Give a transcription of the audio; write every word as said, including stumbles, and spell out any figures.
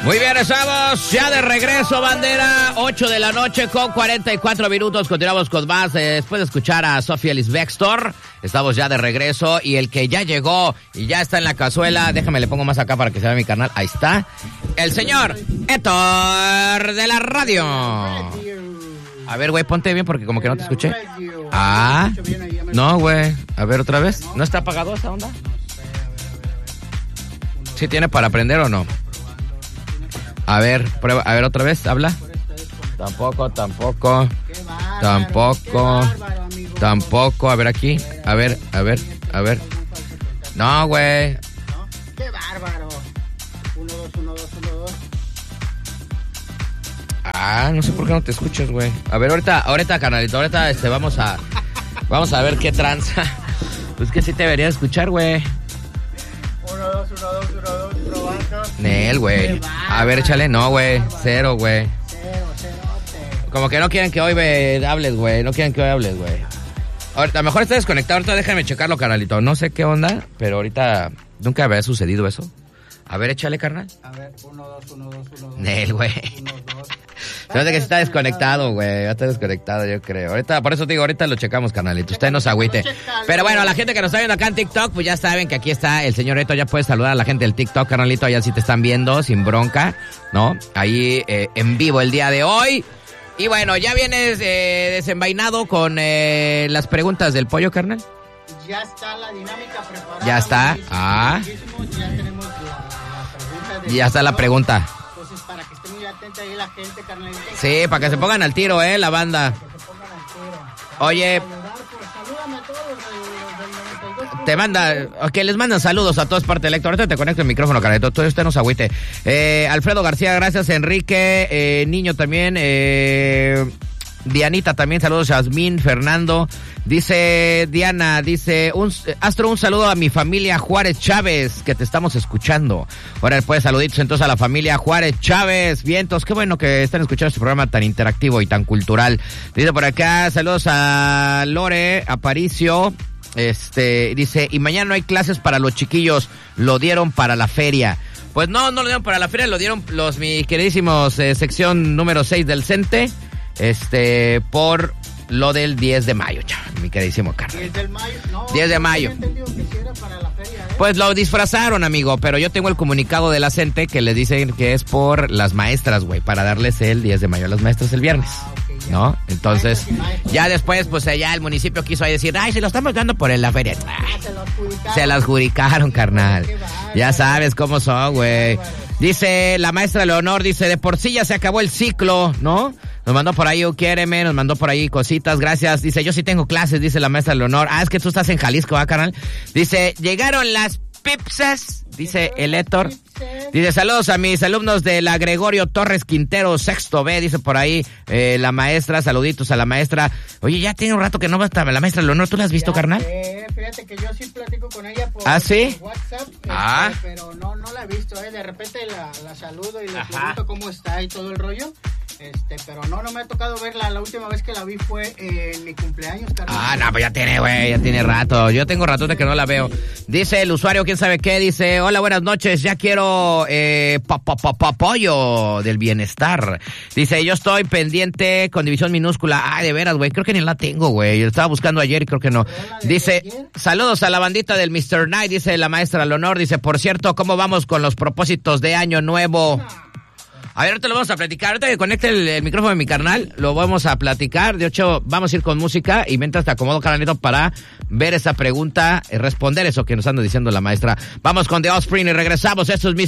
Muy bien, estamos ya de regreso, bandera. ocho de la noche con cuarenta y cuatro minutos. Continuamos con más. Eh, después de escuchar a Sofía Lisbextor, estamos ya de regreso. Y el que ya llegó y ya está en la cazuela, déjame le pongo más acá para que se vea mi canal. Ahí está. El señor Héctor de la radio. A ver, güey, ponte bien porque como que no te escuché. Ah, no, güey. A ver, otra vez. ¿No está apagado esta onda? ¿Sí tiene para prender o no? A ver, prueba, a ver otra vez, habla. Tampoco, tampoco. Tampoco. Tampoco, a ver aquí. A ver, a ver, a ver. No, güey. Qué bárbaro. Uno, dos, uno, dos, uno, dos. Ah, no sé por qué no te escuchas, güey. A ver, ahorita, ahorita, canalito, ahorita este vamos a vamos a ver qué tranza. Pues que sí te debería escuchar, güey. Uno, dos, uno, dos, uno, dos, probando. Nel, güey. A ver, échale, no, güey. Cero, güey. Cero, cero, cero. Como que no quieren que hoy me hables, güey. No quieren que hoy hables, güey. Ahorita, a lo mejor está desconectado. Ahorita déjame checarlo, carnalito. No sé qué onda, pero ahorita nunca había sucedido eso. A ver, échale, carnal. A ver, uno, dos, uno, dos, uno, dos. Nel, güey. Uno, dos. Fíjate que sí está desconectado, güey. Ya está desconectado, yo creo. Ahorita, por eso te digo, ahorita lo checamos, carnalito. Usted no se agüite. Pero bueno, la gente que nos está viendo acá en TikTok, pues ya saben que aquí está el señor Eto. Ya puedes saludar a la gente del TikTok, carnalito. Allá sí te están viendo, sin bronca, ¿no? Ahí eh, en vivo el día de hoy. Y bueno, ya vienes eh, desenvainado con eh, las preguntas del pollo, carnal. Ya está la dinámica preparada. Ya está. Buenísimo, Ah. buenísimo. Ya tenemos la, la pregunta. De Ya está la pregunta. Entonces, para que esté muy atenta ahí la gente, carnalito. Sí, para que se pongan al tiro, ¿eh? La banda. Para que se pongan al tiro. Oye, Saludar, pues, salúdame a todos los del noventa y dos. te manda, que les mandan saludos a todas partes, Héctor. Ahorita te conecto el micrófono, carnalito. Todo usted no se agüite. Eh, Alfredo García, gracias. Enrique, eh, Niño también, eh... Dianita también, saludos, Yasmín, Fernando, dice Diana, dice, un, Astro, un saludo a mi familia Juárez Chávez, que te estamos escuchando. Ahora después saluditos entonces a la familia Juárez Chávez, vientos, qué bueno que están escuchando este programa tan interactivo y tan cultural. Dice por acá, saludos a Lore, Aparicio, este, dice, y mañana no hay clases para los chiquillos, lo dieron para la feria. Pues no, no lo dieron para la feria, lo dieron los, mis queridísimos, eh, sección número seis del CENTE. Este, por lo del diez de mayo, chaval, mi queridísimo Carlos. diez de mayo, no. diez de mayo. Yo entendido que sí era para la feria, ¿eh? Pues lo disfrazaron, amigo, pero yo tengo el comunicado de la CENTE que les dicen que es por las maestras, güey, para darles el diez de mayo a las maestras el viernes. Ah, okay, ya. ¿No? Entonces, Maestros y maestros. ya después, pues allá el municipio quiso ahí decir, ay, se lo estamos dando por la feria. Ah, se lo adjudicaron. Se las adjudicaron, carnal. Qué bárbaro. Ya sabes cómo son, güey. Dice la maestra Leonor, dice, de por sí ya se acabó el ciclo, ¿no? Nos mandó por ahí, quiéreme, nos mandó por ahí cositas, gracias. Dice, yo sí tengo clases, dice la maestra Leonor. Ah, es que tú estás en Jalisco, ¿ah, carnal? Dice, llegaron las pipsas, dice el Héctor. Dice, saludos a mis alumnos de la Gregorio Torres Quintero, sexto B, dice por ahí eh, la maestra, saluditos a la maestra. Oye, ya tiene un rato que no va a estar la maestra Leonor, ¿tú la has visto, Ya carnal? sé, fíjate que yo sí platico con ella por, ¿Ah, sí? por WhatsApp, Ah. este, pero no, no la he visto, ¿eh? De repente la, la saludo y le Ajá. pregunto cómo está y todo el rollo. Este, pero no, no me ha tocado verla. La última vez que la vi fue eh, en mi cumpleaños, carnal. Ah, no, pues ya tiene, güey, ya tiene rato. Yo tengo rato de que no la veo. Dice el usuario, quién sabe qué, dice, hola, buenas noches, ya quiero eh, pa, pa, pa, pa, pollo del bienestar. Dice, yo estoy pendiente con división minúscula. Ay, de veras, güey, creo que ni la tengo, güey. Yo estaba buscando ayer y creo que no. Dice, saludos a la bandita del mister Knight, dice la maestra Leonor. Dice, por cierto, ¿cómo vamos con los propósitos de año nuevo? A ver, ahorita lo vamos a platicar. Ahorita que conecte el, el micrófono de mi carnal, lo vamos a platicar. De hecho, vamos a ir con música y mientras te acomodo, carnalito, para ver esa pregunta y responder eso que nos anda diciendo la maestra. Vamos con The Offspring y regresamos. Esto es mi